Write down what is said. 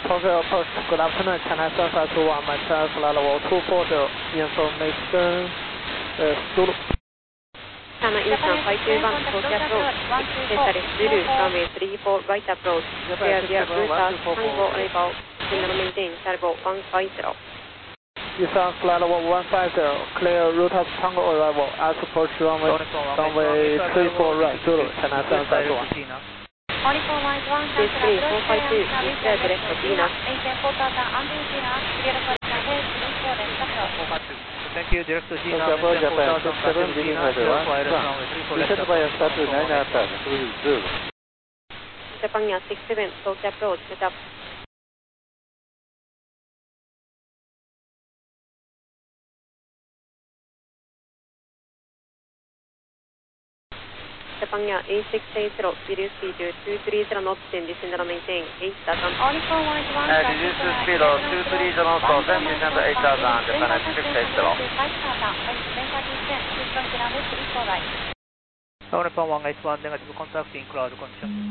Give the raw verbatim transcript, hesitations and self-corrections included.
Tokyo Post, good afternoon, China seven five two one, my channel flight level two four zero, information, uh, Zulu. China Eastern five two one, Tokyo approach, Central Zulu, runway three four, right approach, clear via Router, Tango arrival, signal maintain, Salvo one five zero. Eastern flight level one five zero, clear Router Tango arrival, as approach runway, runway three four right, Zulu, China seven five two one. This three four five two, clear direct to Venus. Thank you, direct to Gina, Japan, Japan, six seven, beginning at one, descend by a start to nine attack, three zero. Japan six seven, Tokyo approach, set up. Japan A six eight zero, reduce speed to two three zero knots, then descend and maintain eight thousand. Uh, reduce speed of two three zero knots, then descend eight thousand, Japan six eight zero. Japan one eight one, negative contact in cloud condition.